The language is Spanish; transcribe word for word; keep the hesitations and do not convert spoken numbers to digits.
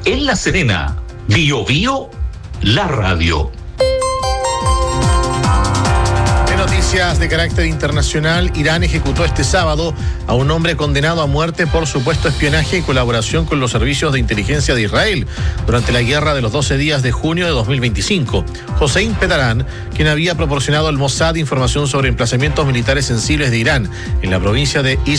en La Serena. Bio Bio, la radio. Noticias de carácter internacional. Irán ejecutó este sábado a un hombre condenado a muerte por supuesto espionaje y colaboración con los servicios de inteligencia de Israel durante la guerra de los doce días de junio de dos mil veinticinco. Hossein Petarán, quien había proporcionado al Mossad información sobre emplazamientos militares sensibles de Irán en la provincia de Is